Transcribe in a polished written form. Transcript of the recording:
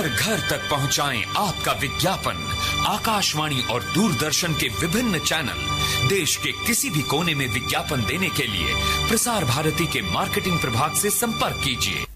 घर घर तक पहुंचाएं आपका विज्ञापन। आकाशवाणी और दूरदर्शन के विभिन्न चैनल देश के किसी भी कोने में विज्ञापन देने के लिए प्रसार भारती के मार्केटिंग प्रभाग से संपर्क कीजिए